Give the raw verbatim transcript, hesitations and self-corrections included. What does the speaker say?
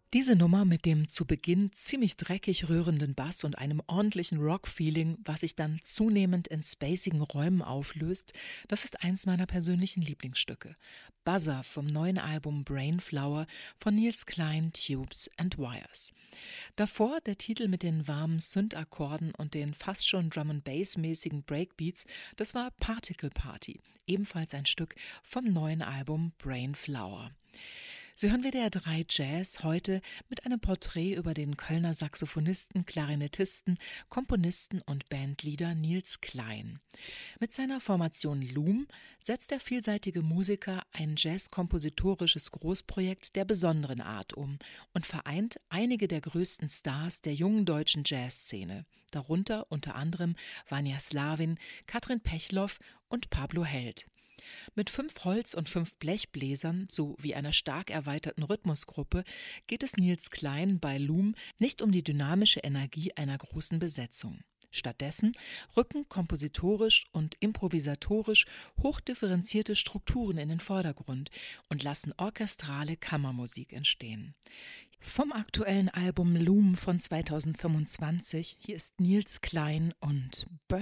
Diese Nummer mit dem zu Beginn ziemlich dreckig rührenden Bass und einem ordentlichen Rock-Feeling, was sich dann zunehmend in spacigen Räumen auflöst, das ist eins meiner persönlichen Lieblingsstücke. Buzzer vom neuen Album Brainflower von Nils Cline, Tubes and Wires. Davor der Titel mit den warmen Synth-Akkorden und den fast schon Drum-and-Bass-mäßigen Breakbeats, das war Particle Party, ebenfalls ein Stück vom neuen Album Brainflower. Sie hören W D R drei Jazz heute mit einem Porträt über den Kölner Saxophonisten, Klarinettisten, Komponisten und Bandleader Nils Cline. Mit seiner Formation Loom setzt der vielseitige Musiker ein jazzkompositorisches Großprojekt der besonderen Art um und vereint einige der größten Stars der jungen deutschen Jazzszene, darunter unter anderem Vanja Slavin, Katrin Pechloff und Pablo Held. Mit fünf Holz- und fünf Blechbläsern sowie einer stark erweiterten Rhythmusgruppe geht es Nils Cline bei Loom nicht um die dynamische Energie einer großen Besetzung. Stattdessen rücken kompositorisch und improvisatorisch hochdifferenzierte Strukturen in den Vordergrund und lassen orchestrale Kammermusik entstehen. Vom aktuellen Album Loom von zweitausendfünfundzwanzig, hier ist Nils Cline und